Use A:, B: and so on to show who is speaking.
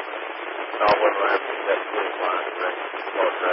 A: No, I wouldn't have to that blue line, right?